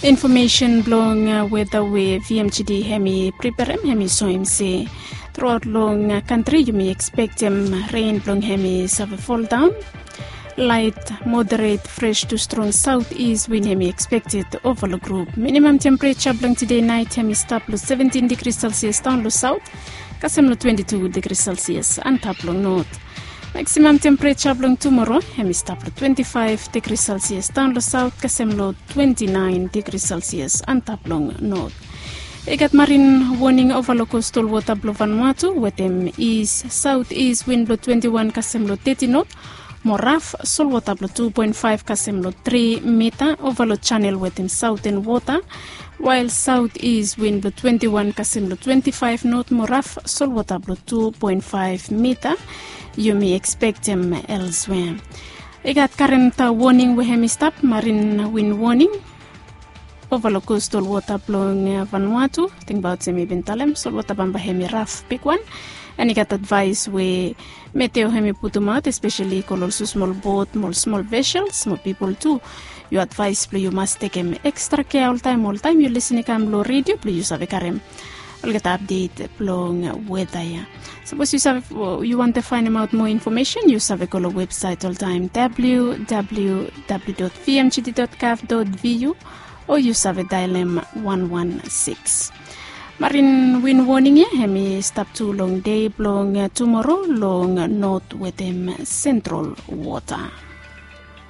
Information blowing weather with VMGD hemi preparem hemi soimse. Throughout long country you may expect rain blowing hemi save fall down. Light, moderate, fresh to strong southeast wind hemi expected over the group. Minimum temperature blowing today night hemi stop plus 17 degrees Celsius down low south. Kasemlo 22 degrees Celsius and top long north. Maximum temperature blowing tomorrow hemi stop 25 degrees Celsius down low south. Kasemlo 29 degrees Celsius and top long north. Egat marine warning over low coastal water blow Vanuatu with them is southeast wind blow 21 Kasemlo 30 knot. More rough, saltwater blow 2.5 Kasemlo 3 meter over the channel within southern water, while southeast wind blow 21 Kasemlo 25 knot. More rough, saltwater blow 2.5 meter. You may expect them elsewhere. I got current warning we hemi stop marine wind warning over the coastal water blowing Vanuatu. Think about semi bentalem saltwater bamba hemi rough big one. And you got advice where meteo hemi putumat, especially color small boat, small vessels, small people too. You advise you must take extra care all time you listen to low radio, please have a karem. I'll get update blowing weather. Suppose you want to find out more information, use have a color website all time www.vmgd.gov.vu or use have a dial 116. Marine wind warning hemi stop too long day blowing tomorrow long north with central water.